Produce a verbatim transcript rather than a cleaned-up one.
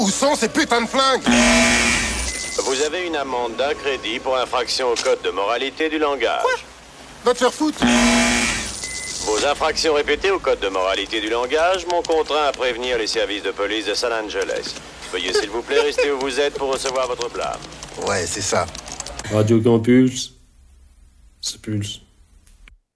Où sont ces putains de flingues? Vous avez une amende d'un crédit pour infraction au code de moralité du langage. Quoi? Va te faire foutre. Vos infractions répétées au code de moralité du langage m'ont contraint à prévenir les services de police de San Angeles. Veuillez s'il vous plaît rester où vous êtes pour recevoir votre blâme. Ouais, c'est ça. Radio Campus, c'est Pulse.